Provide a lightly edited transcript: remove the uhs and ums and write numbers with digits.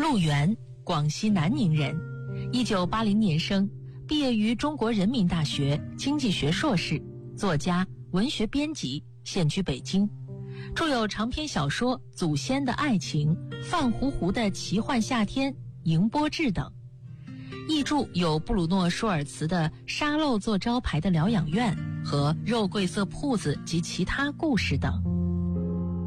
陆源，广西南宁人，1980年生，毕业于中国人民大学经济学硕士，作家、文学编辑，现居北京，著有长篇小说《祖先的爱情》《范胡胡的奇幻夏天》《迎波志》等。译著有布鲁诺·舒尔茨的《沙漏做招牌的疗养院》和《肉桂色铺子及其他故事》等。